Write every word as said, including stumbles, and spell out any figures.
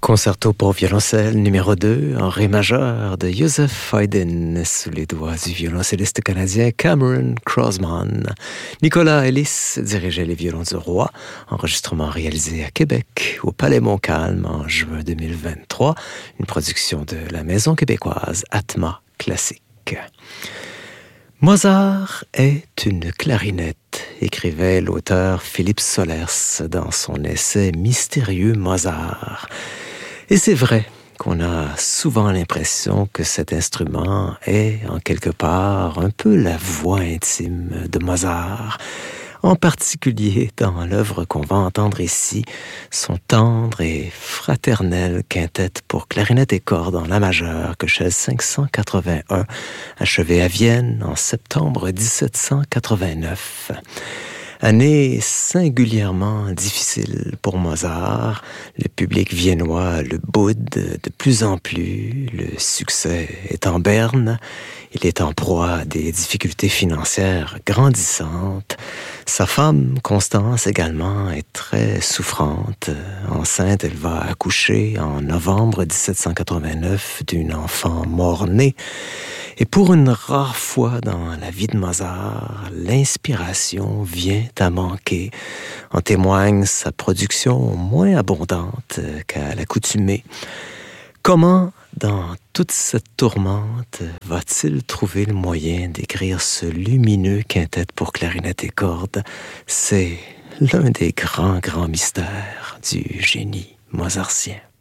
Concerto pour violoncelle numéro deux en ré majeur de Joseph Haydn sous les doigts du violoncelliste canadien Cameron Crosman. Nicolas Ellis dirigeait les violons du roi, enregistrement réalisé à Québec au Palais Montcalm en juin deux mille vingt-trois, une production de la maison québécoise Atma Classique. Mozart est une clarinette, écrivait l'auteur Philippe Solers dans son essai Mystérieux Mozart. Et c'est vrai qu'on a souvent l'impression que cet instrument est, en quelque part, un peu la voix intime de Mozart. En particulier dans l'œuvre qu'on va entendre ici, son tendre et fraternel quintet pour clarinette et cordes en la majeure que Chels cinq cent quatre-vingt-un, achevé à Vienne en septembre dix-sept cent quatre-vingt-neuf. Année singulièrement difficile pour Mozart. Le public viennois le boude de plus en plus. Le succès est en berne. Il est en proie à des difficultés financières grandissantes. Sa femme, Constance, également, est très souffrante. Enceinte, elle va accoucher en novembre dix-sept cent quatre-vingt-neuf d'une enfant mort-née. Et pour une rare fois dans la vie de Mozart, l'inspiration vient à manquer. En témoigne sa production moins abondante qu'à l'accoutumée. Comment, dans toute cette tourmente, va-t-il trouver le moyen d'écrire ce lumineux quintet pour clarinette et cordes? C'est l'un des grands, grands mystères du génie mozartien.